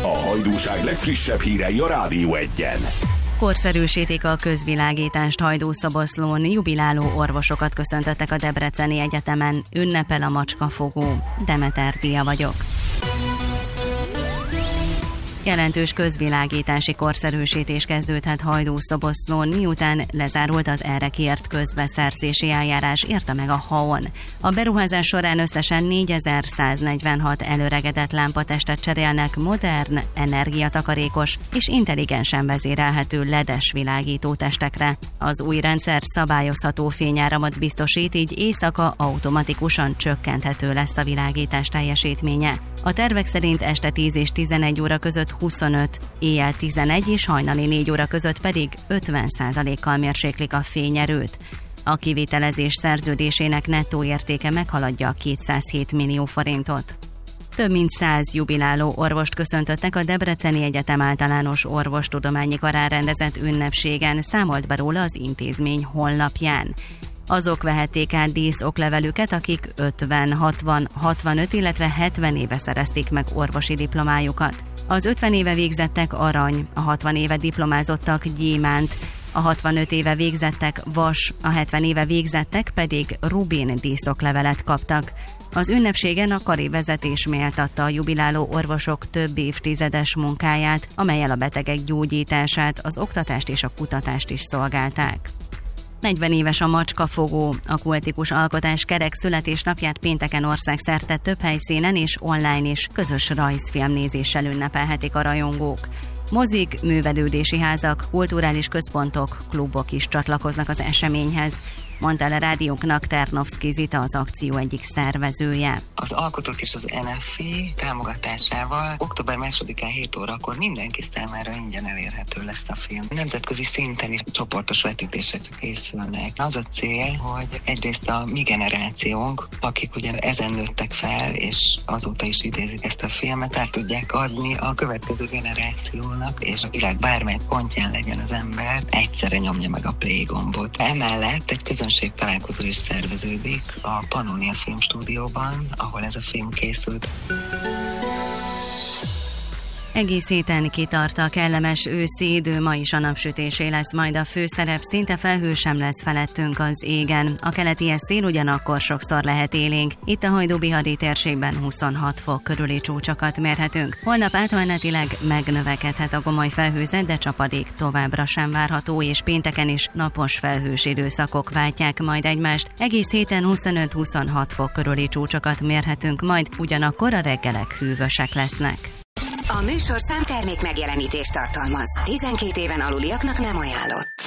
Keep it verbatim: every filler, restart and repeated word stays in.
A Hajdúság legfrissebb hírei a Rádió Egyen. Korszerűsítik a közvilágítást Hajdú-Szoboszlón, jubiláló orvosokat köszöntöttek a Debreceni Egyetemen, ünnepel a macskafogó. Demeter Dia vagyok. Jelentős közvilágítási korszerűsítés kezdődhet Hajdú-Szoboszlón, miután lezárult az erre kért közbeszerzési eljárás, írta meg a há o en. A beruházás során összesen négyezer-száznegyvenhat előregedett lámpatestet cserélnek modern, energiatakarékos és intelligensen vezérelhető ledes világítótestekre. Az új rendszer szabályozható fényáramot biztosít, így éjszaka automatikusan csökkenthető lesz a világítás teljesítménye. A tervek szerint este tíz és tizenegy óra között huszonöt, éjjel tizenegy és hajnali négy óra között pedig ötven százalékkal mérséklik a fényerőt. A kivitelezés szerződésének nettó értéke meghaladja a kétszázhét millió forintot. Több mint száz jubiláló orvost köszöntöttek a Debreceni Egyetem Általános Orvostudományi Karán rendezett ünnepségen, számolt be róla az intézmény honlapján. Azok vehették át díszoklevelüket, akik ötven, hatvan, hatvanöt, illetve hetven éve szerezték meg orvosi diplomájukat. Az ötven éve végzettek arany, a hatvan éve diplomázottak gyémánt, a hatvanöt éve végzettek vas, a hetven éve végzettek pedig rubin díszoklevelet kaptak. Az ünnepségen a kari vezetés méltatta a jubiláló orvosok több évtizedes munkáját, amellyel a betegek gyógyítását, az oktatást és a kutatást is szolgálták. negyven éves a macskafogó. A kultikus alkotás kerek születésnapját pénteken országszerte több helyszínen és online is közös rajzfilmnézéssel ünnepelhetik a rajongók. Mozik, művelődési házak, kulturális központok, klubok is csatlakoznak az eseményhez, mondta el a rádiónknak Ternovszky Zita, az akció egyik szervezője. Az alkotók és az en ef i támogatásával október másodikán hét órakor mindenki számára ingyen elérhető lesz a film. Nemzetközi szinten is csoportos vetítések készülnek. Az a cél, hogy egyrészt a mi generációnk, akik ugye ezen nőttek fel, és azóta is idézik ezt a filmet, át tudják adni a következő generációnak, és a világ bármely pontján legyen az ember, egyszerre nyomja meg a play gombot. Emellett egy közönség találkozó is szerveződik a Pannonia Filmstúdióban, ahol ez a film készült. Egész héten kitart a kellemes őszi idő, ma is a napsütésé lesz majd a főszerep, szinte felhő sem lesz felettünk az égen. A keleti szél ugyanakkor sokszor lehet élénk. Itt a Hajdú-Bihari térségben huszonhat fok körüli csúcsokat mérhetünk. Holnap átmenetileg megnövekedhet a gomoly felhőzet, de csapadék továbbra sem várható, és pénteken is napos felhős időszakok váltják majd egymást. Egész héten huszonöt-huszonhat fok körüli csúcsokat mérhetünk majd, ugyanakkor a reggelek hűvösek lesznek. A műsor számtermék megjelenítést tartalmaz. tizenkét éven aluliaknak nem ajánlott.